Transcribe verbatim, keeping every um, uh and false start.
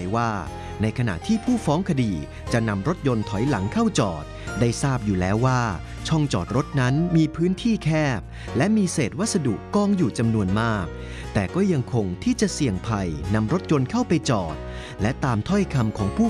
ว่าในขณะที่ผู้ฟ้องคดีจะนำรถยนต์ถอยหลังเข้าจอดได้ทราบอยู่แล้วว่าช่องจอดรถนั้นมีพื้นที่แคบและมีเศษวัสดุกองอยู่จำนวนมากแต่ก็ยังคงที่จะเสี่ยงภัยนำรถยนต์เข้าไปจอดและตามถ้อยคำของผู้